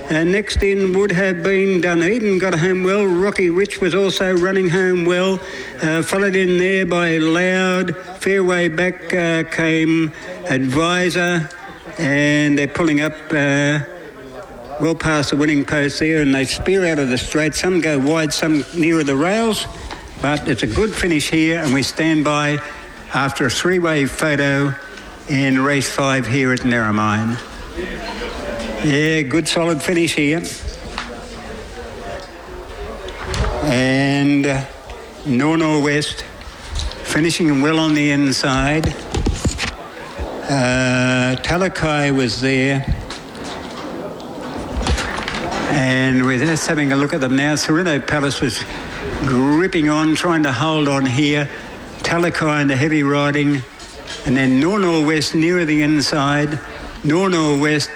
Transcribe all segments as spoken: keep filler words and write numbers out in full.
Uh, next in would have been Dunedin, got home well. Rocky Rich was also running home well. Uh, followed in there by Loud. Fairway back uh, came Advisor, and they're pulling up uh, well past the winning post there, and they spear out of the straight. Some go wide, some nearer the rails, but it's a good finish here, and we stand by after a three-way photo in race five here at Narromine. Yeah, good solid finish here. And uh, Nor West finishing well on the inside. Uh, Talakai was there. And we're just having a look at them now. Sereno Palace was gripping on, trying to hold on here. Talakai in the heavy riding. And then Nor West nearer the inside. Nor West,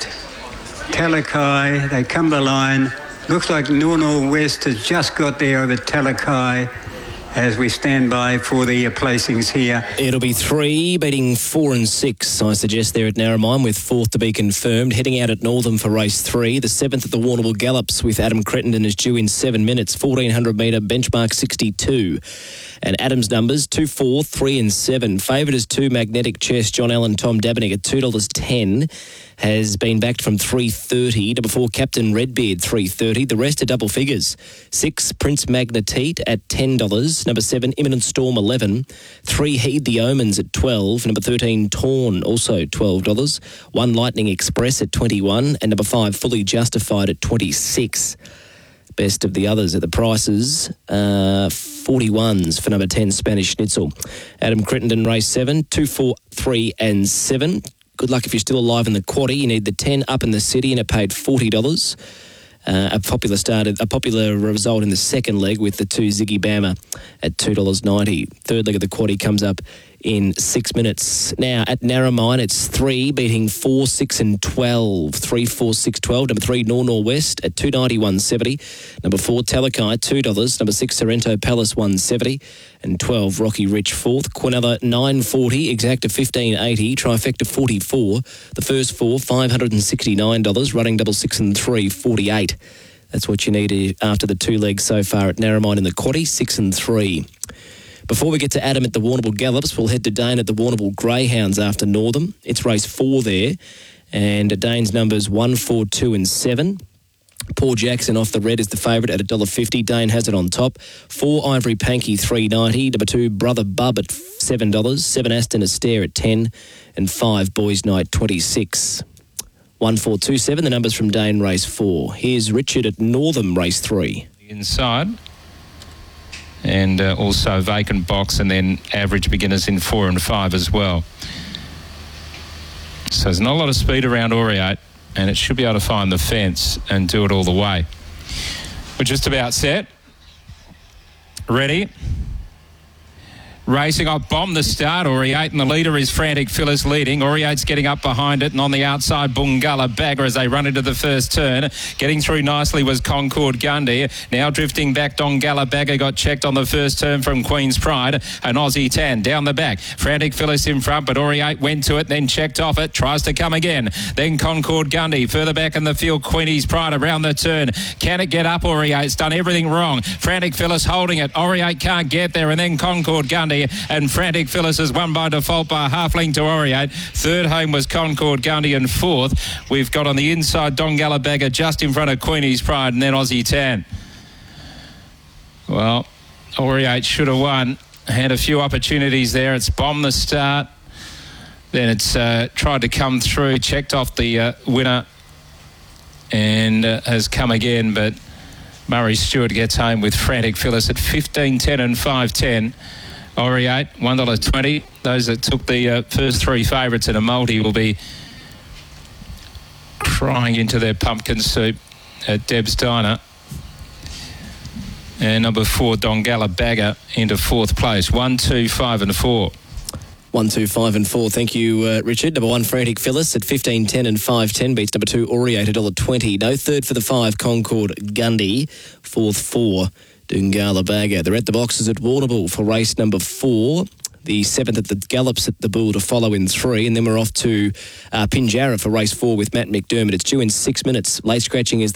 Talakai, they come to the line. Looks like Nor West has just got there over Talakai as we stand by for the uh, placings here. It'll be three, beating four and six, I suggest, there at Narromine, with fourth to be confirmed. Heading out at Northam for race three. The seventh at the Warrnambool Gallops with Adam Crittenden is due in seven minutes. fourteen hundred metre benchmark sixty-two. And Adam's numbers, two, four, three and seven. Favoured is two, Magnetic Chess, John Allen, Tom Dabernick at two dollars ten. Has been backed from three thirty. Number four, Captain Redbeard, three thirty. The rest are double figures. Six, Prince Magnetite at ten dollars. Number seven, Imminent Storm, eleven. Three, Heed the Omens at twelve. Number thirteen, Torn, also twelve dollars. One, Lightning Express at twenty-one. And number five, Fully Justified at twenty-six. Best of the others at the prices, uh, forty-ones for number ten, Spanish Schnitzel. Adam Crittenden, race seven, two, four, three and seven. Good luck if you're still alive in the quaddie. You need the ten up in the city, and it paid forty dollars. Uh, a popular started, a popular result in the second leg with the two Ziggy Bama at two dollars ninety. Third leg of the quaddie comes up in six minutes. Now, at Narromine, it's three, beating four, six and twelve. Three, four, six, twelve. Number three, Nor Nor West at two ninety, one seventy. Number four, Talakai, two dollars. Number six, Sorrento Palace, one seventy. And twelve, Rocky Rich, fourth. Quinella, nine forty. Exacta, fifteen eighty. Trifecta, forty-four. The first four, five hundred sixty-nine dollars. Running double six and three, forty-eight. That's what you need after the two legs so far at Narromine in the quaddie, six and three. Before we get to Adam at the Warrnambool Gallops, we'll head to Dane at the Warrnambool Greyhounds after Northam. It's race four there, and Dane's numbers one, four, two and seven. Paul Jackson off the red is the favourite at one dollar fifty. Dane has it on top. Four, Ivory Panky, three ninety. Number two, Brother Bub at seven dollars. Seven, Aston Astaire at ten. And five, Boys Night, twenty-six. One, four, two, seven, the numbers from Dane race four. Here's Richard at Northam race three. Inside. And uh, also Vacant Box, and then Average Beginners in four and five as well. So there's not a lot of speed around Aureate, and it should be able to find the fence and do it all the way. We're just about set. Ready. Racing off, bomb the start, Aureate, and the leader is Frantic Phyllis leading. Aureate's getting up behind it, and on the outside, Bungala Bagger as they run into the first turn. Getting through nicely was Concord Gundy. Now drifting back, Dongala Bagger got checked on the first turn from Queen's Pride. And Aussie Tan down the back. Frantic Phyllis in front, but Aureate went to it, then checked off it, tries to come again. Then Concord Gundy, further back in the field, Queenie's Pride around the turn. Can it get up, Aureate's done everything wrong. Frantic Phyllis holding it. Aureate can't get there, and then Concord Gundy. And Frantic Phyllis is won by default by a half length to Aureate. Third home was Concord Gundy, and fourth we've got on the inside Dongala Bagger just in front of Queenie's Pride, and then Aussie Tan. Well, Aureate should have won. Had a few opportunities there. It's bombed the start. Then it's uh, tried to come through, checked off the uh, winner, and uh, has come again, but Murray Stewart gets home with Frantic Phyllis at fifteen ten and five ten. Aureate, one dollar twenty. Those that took the uh, first three favourites in a multi will be crying into their pumpkin soup at Deb's Diner. And number four, Dongala Bagger, into fourth place. One, two, five and four. One, two, five and four. Thank you, uh, Richard. Number one, Frantic Phyllis at fifteen ten and five ten beats number two, Aureate, one dollar twenty. No third for the five, Concord Gundy. Fourth, four, Dongala Bagger. They're at the boxes at Warrnambool for race number four. The seventh at the Gallops at the Bull to follow in three. And then we're off to uh, Pinjarra for race four with Matt McDermott. It's due in six minutes. Late scratching is the